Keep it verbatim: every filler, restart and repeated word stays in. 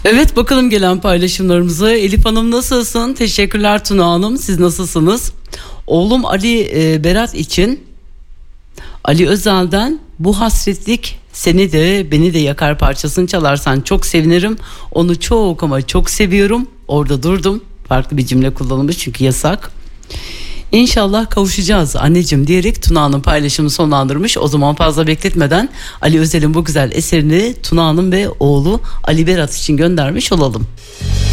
Evet, bakalım gelen paylaşımlarımıza. Elif Hanım nasılsın? Teşekkürler Tuna Hanım. Siz nasılsınız? Oğlum Ali e, Berat için Ali Özel'den "Bu hasretlik seni de beni de yakar" parçasını çalarsan çok sevinirim. Onu çok ama çok seviyorum. Orada durdum. Farklı bir cümle kullanılmış çünkü yasak. İnşallah kavuşacağız anneciğim diyerek Tuna Hanım paylaşımı sonlandırmış. O zaman fazla bekletmeden Ali Özel'in bu güzel eserini Tuna Hanım ve oğlu Ali Berat için göndermiş olalım.